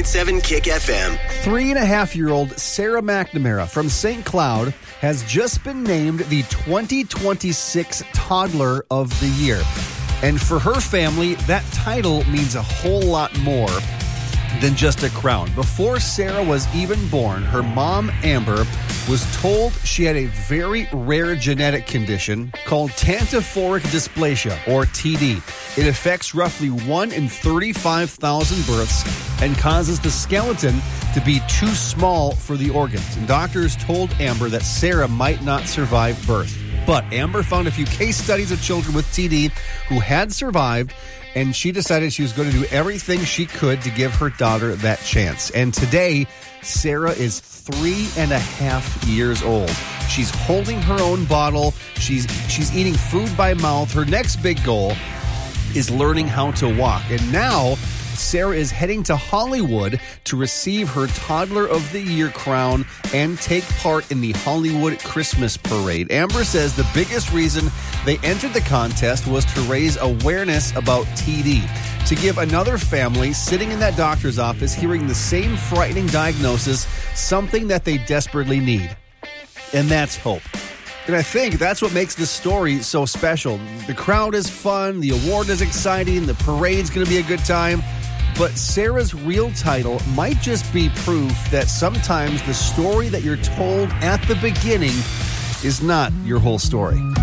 101.7 Kick FM. 3.5-year-old Sarah McNamara from St. Cloud has just been named the 2026 Toddler of the Year. And for her family, that title means a whole lot more than just a crown. Before Sarah was even born, her mom, Amber, was told she had a very rare genetic condition called tantophoric dysplasia, or TD. It affects roughly 1 in 35,000 births and causes the skeleton to be too small for the organs. And doctors told Amber that Sarah might not survive birth. But Amber found a few case studies of children with TD who had survived, and she decided she was going to do everything she could to give her daughter that chance. And today, Sarah is 3.5 years old. She's holding her own bottle. She's eating food by mouth. Her next big goal is learning how to walk. And now, Sarah is heading to Hollywood to receive her Toddler of the Year crown and take part in the Hollywood Christmas Parade. Amber says the biggest reason they entered the contest was to raise awareness about TD, to give another family sitting in that doctor's office hearing the same frightening diagnosis something that they desperately need. And that's hope. And I think that's what makes this story so special. The crowd is fun, the award is exciting, the parade's going to be a good time. But Sarah's real title might just be proof that sometimes the story that you're told at the beginning is not your whole story.